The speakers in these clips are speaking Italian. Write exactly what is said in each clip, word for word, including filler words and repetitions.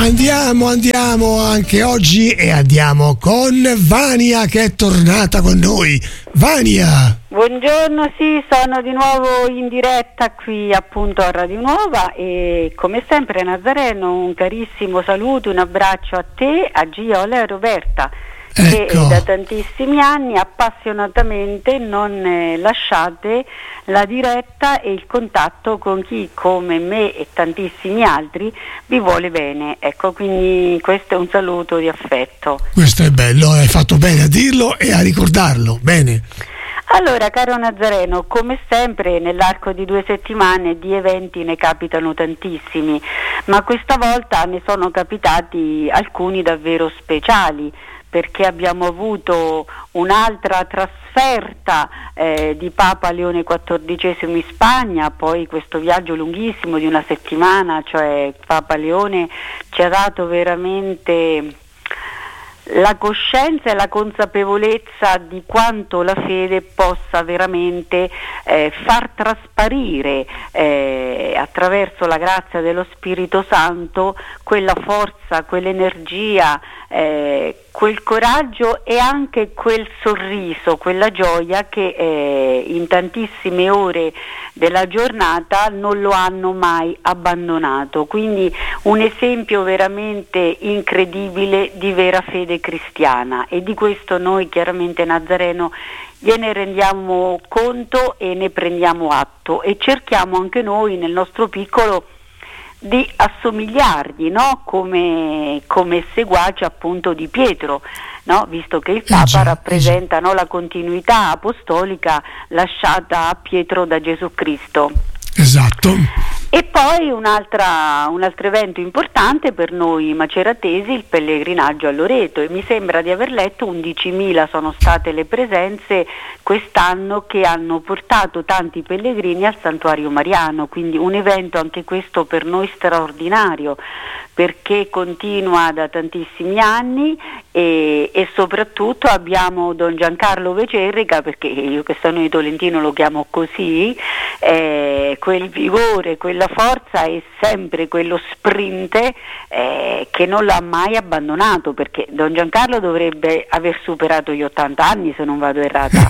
Andiamo, andiamo anche oggi e andiamo con Vania che è tornata con noi. Vania! Buongiorno, sì, sono di nuovo in diretta qui appunto a Radio Nuova e come sempre Nazareno un carissimo saluto, un abbraccio a te, a Gioia e a Roberta. Che Ecco. da tantissimi anni appassionatamente non eh, lasciate la diretta e il contatto con chi come me e tantissimi altri vi vuole bene. Ecco, quindi questo è un saluto di affetto. Questo è bello, hai fatto bene a dirlo e a ricordarlo. Bene. Allora, caro Nazareno, come sempre nell'arco di due settimane di eventi ne capitano tantissimi, ma questa volta ne sono capitati alcuni davvero speciali, perché abbiamo avuto un'altra trasferta eh, di Papa Leone quattordicesimo in Spagna, poi questo viaggio lunghissimo di una settimana, cioè Papa Leone ci ha dato veramente la coscienza e la consapevolezza di quanto la fede possa veramente eh, far trasparire eh, attraverso la grazia dello Spirito Santo quella forza, quell'energia, eh, quel coraggio e anche quel sorriso, quella gioia che eh, in tantissime ore della giornata non lo hanno mai abbandonato. Quindi un esempio veramente incredibile di vera fede cristiana, e di questo noi chiaramente Nazareno gliene rendiamo conto e ne prendiamo atto e cerchiamo anche noi nel nostro piccolo di assomigliargli, no? come, come seguace appunto di Pietro, no? Visto che il Papa eh già, rappresenta, no, la continuità apostolica lasciata a Pietro da Gesù Cristo. Esatto. E poi un'altra, un altro evento importante per noi maceratesi, il pellegrinaggio a Loreto, e mi sembra di aver letto undicimila sono state le presenze quest'anno che hanno portato tanti pellegrini al Santuario Mariano, quindi un evento anche questo per noi straordinario, perché continua da tantissimi anni e, e soprattutto abbiamo Don Giancarlo Vecerrica, perché io che sono di Tolentino lo chiamo così, eh, quel vigore, quella forza e sempre quello sprint eh, che non l'ha mai abbandonato, perché Don Giancarlo dovrebbe aver superato gli ottanta anni se non vado errata.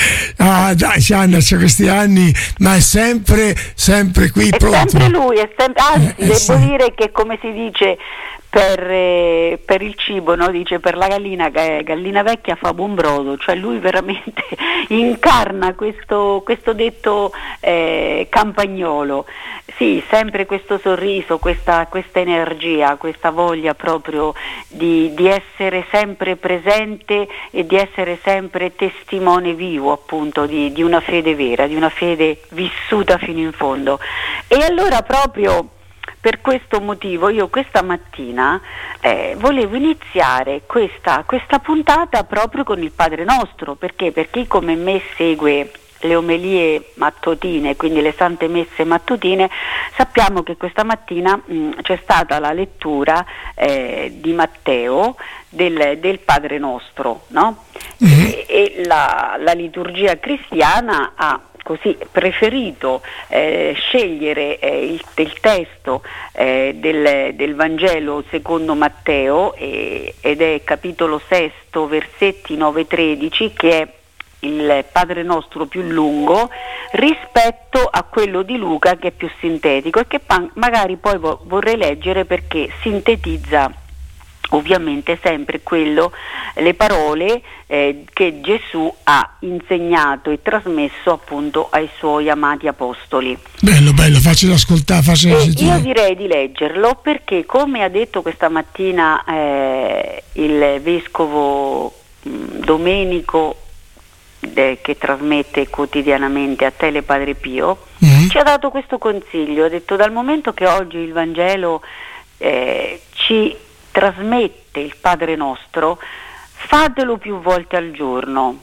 Ah dai, Gianna, c'è questi anni, ma è sempre, sempre qui È pronto. sempre lui, è sempre, anzi Eh, eh, devo sì. dire che come si dice per, eh, per il cibo, no? Dice per la gallina che gallina vecchia fa buon brodo, cioè lui veramente incarna questo, questo detto eh, campagnolo. Sì, sempre questo sorriso, questa, questa energia, questa voglia proprio di, di essere sempre presente e di essere sempre testimone vivo appunto di, di una fede vera, di una fede vissuta fino in fondo. E allora proprio per questo motivo io questa mattina eh, volevo iniziare questa, questa puntata proprio con il Padre Nostro. Perché? Per chi come me segue le omelie mattutine, quindi le sante messe mattutine, sappiamo che questa mattina mh, c'è stata la lettura eh, di Matteo del, del Padre Nostro, no? Mm-hmm. E, e la, la liturgia cristiana ha così preferito eh, scegliere eh, il, il testo eh, del, del Vangelo secondo Matteo eh, ed è capitolo sesto versetti nove tredici, che è il Padre Nostro più lungo rispetto a quello di Luca che è più sintetico, e che pa- magari poi vo- vorrei leggere perché sintetizza ovviamente sempre quello, le parole eh, che Gesù ha insegnato e trasmesso appunto ai suoi amati apostoli. Bello, bello, facile ascoltare, facile sentire. Io direi di leggerlo perché, come ha detto questa mattina eh, il vescovo mh, Domenico de, che trasmette quotidianamente a Tele Padre Pio, mm-hmm. ci ha dato questo consiglio, ha detto: dal momento che oggi il Vangelo eh, ci trasmette il Padre Nostro, fatelo più volte al giorno,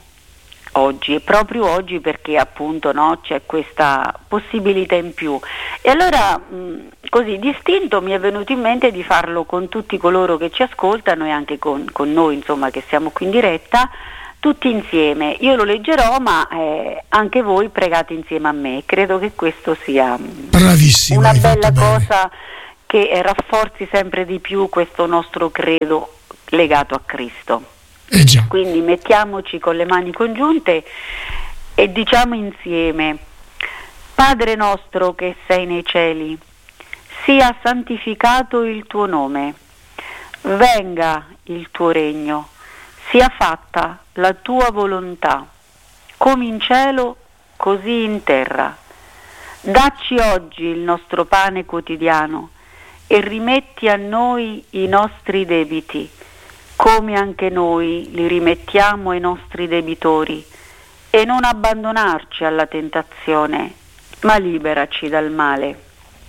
oggi e proprio oggi, perché appunto no, c'è questa possibilità in più. E allora mh, così distinto mi è venuto in mente di farlo con tutti coloro che ci ascoltano e anche con, con noi, insomma, che siamo qui in diretta, tutti insieme. Io lo leggerò, ma eh, anche voi pregate insieme a me. Credo che questo sia Bravissima, una bella cosa che rafforzi sempre di più questo nostro credo legato a Cristo. Eh già. Quindi mettiamoci con le mani congiunte e diciamo insieme: Padre nostro che sei nei cieli, sia santificato il tuo nome, venga il tuo regno, sia fatta la tua volontà, come in cielo così in terra. Dacci oggi il nostro pane quotidiano e rimetti a noi i nostri debiti, come anche noi li rimettiamo ai nostri debitori, e non abbandonarci alla tentazione, ma liberaci dal male.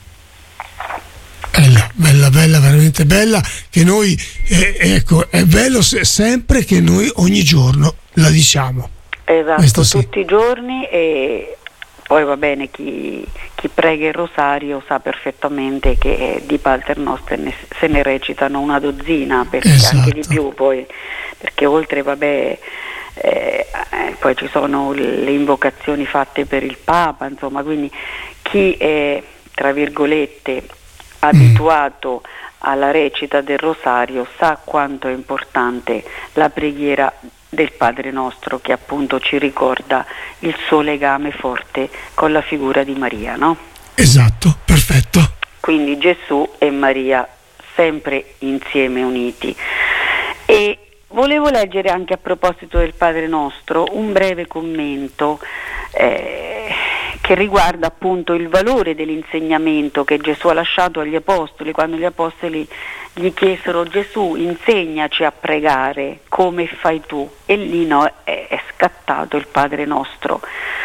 Bella, bella, bella, veramente bella, che noi, eh, ecco, è bello se, sempre che noi ogni giorno la diciamo. Esatto, sì. Tutti i giorni, e poi va bene, chi, chi prega il rosario sa perfettamente che di Pater Noster ne, se ne recitano una dozzina, perché esatto. Anche di più poi, perché oltre, vabbè, eh, poi ci sono le invocazioni fatte per il Papa, insomma, quindi chi è, tra virgolette, abituato mm. alla recita del rosario sa quanto è importante la preghiera del Padre Nostro, che appunto ci ricorda il suo legame forte con la figura di Maria, no? Esatto, perfetto. Quindi Gesù e Maria sempre insieme, uniti. E volevo leggere anche, a proposito del Padre Nostro, un breve commento eh, che riguarda appunto il valore dell'insegnamento che Gesù ha lasciato agli apostoli, quando gli apostoli gli chiesero: Gesù, insegnaci a pregare come fai tu, e lì no, è, è scattato il Padre Nostro.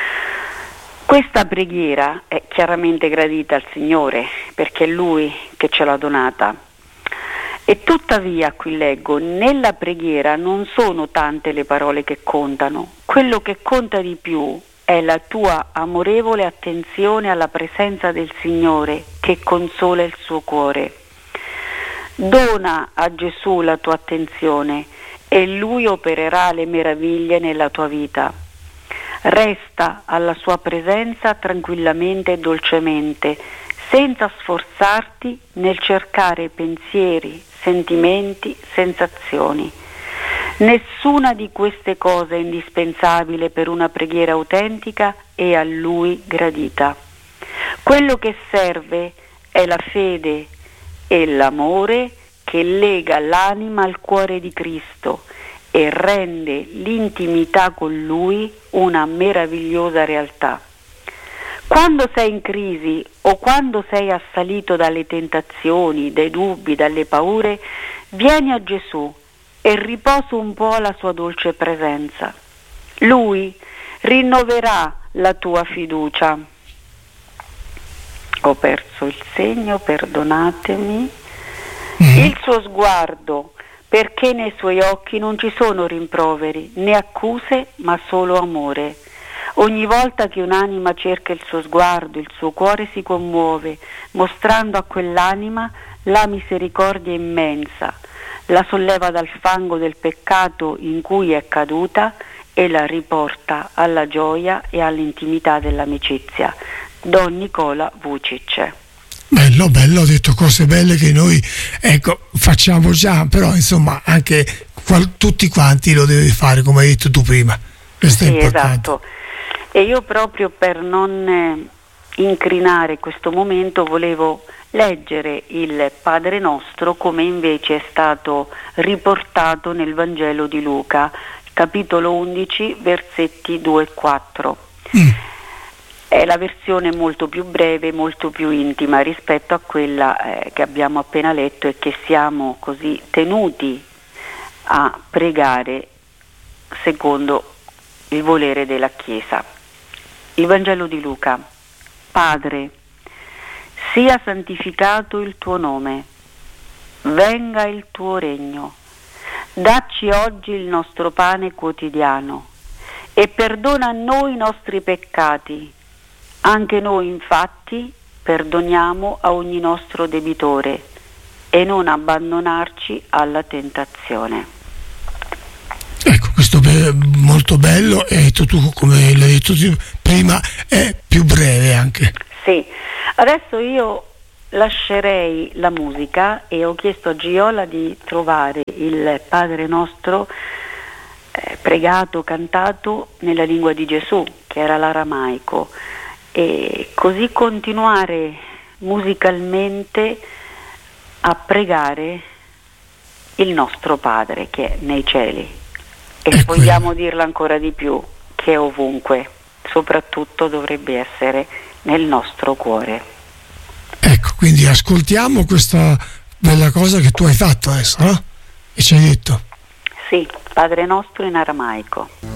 Questa preghiera è chiaramente gradita al Signore, perché è Lui che ce l'ha donata, e tuttavia, qui leggo, nella preghiera non sono tante le parole che contano, quello che conta di più è la tua amorevole attenzione alla presenza del Signore che consola il suo cuore. Dona a Gesù la tua attenzione e Lui opererà le meraviglie nella tua vita. Resta alla sua presenza tranquillamente e dolcemente, senza sforzarti nel cercare pensieri, sentimenti, sensazioni. Nessuna di queste cose è indispensabile per una preghiera autentica e a Lui gradita. Quello che serve è la fede e l'amore che lega l'anima al cuore di Cristo e rende l'intimità con Lui una meravigliosa realtà. Quando sei in crisi o quando sei assalito dalle tentazioni, dai dubbi, dalle paure, vieni a Gesù e riposa un po' alla sua dolce presenza. Lui rinnoverà la tua fiducia. Ho perso il segno, perdonatemi. Mm. Il suo sguardo, perché nei suoi occhi non ci sono rimproveri né accuse, ma solo amore. Ogni volta che un'anima cerca il suo sguardo, il suo cuore si commuove, mostrando a quell'anima la misericordia immensa, la solleva dal fango del peccato in cui è caduta e la riporta alla gioia e all'intimità dell'amicizia. Don Nicola Vucic. Bello, bello, ho detto cose belle che noi, ecco, facciamo già, però insomma anche qual- tutti quanti lo devi fare, come hai detto tu prima. Questo sì, è importante. Esatto. E io, proprio per non eh, incrinare questo momento, volevo leggere il Padre Nostro come invece è stato riportato nel Vangelo di Luca, capitolo undici, versetti due e quattro. Mm. È la versione molto più breve, molto più intima rispetto a quella eh, che abbiamo appena letto e che siamo così tenuti a pregare secondo il volere della Chiesa. Il Vangelo di Luca. Padre, sia santificato il tuo nome, venga il tuo regno, dacci oggi il nostro pane quotidiano e perdona a noi i nostri peccati. Anche noi infatti perdoniamo a ogni nostro debitore e non abbandonarci alla tentazione. Ecco, questo è molto bello, e tu, tu come l'hai detto tu prima, è più breve anche. Sì, adesso io lascerei la musica e ho chiesto a Giola di trovare il Padre Nostro eh, pregato, cantato nella lingua di Gesù, che era l'aramaico, e così continuare musicalmente a pregare il nostro Padre che è nei cieli, e Ecco. vogliamo dirlo ancora di più, che è ovunque, soprattutto dovrebbe essere nel nostro cuore. Ecco, quindi ascoltiamo questa bella cosa che tu hai fatto adesso, no? E ci hai detto. Sì, Padre Nostro in aramaico.